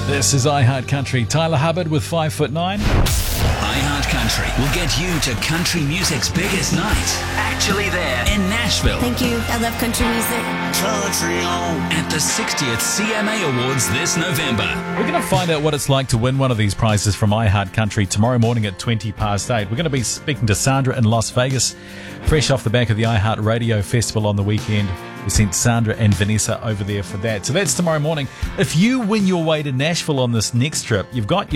This is iHeart Country. Tyler Hubbard with 5'9". iHeart Country will get you to country music's biggest night. Actually there in Nashville. Thank you. I love country music. Country on. At the 60th CMA Awards this November. We're going to find out what it's like to win one of these prizes from iHeart Country tomorrow morning at 8:20. We're going to be speaking to Sandra in Las Vegas, fresh off the back of the iHeart Radio Festival on the weekend. We sent Sandra and Vanessa over there for that. So that's tomorrow morning. If you win your way to Nashville on this next trip, you've got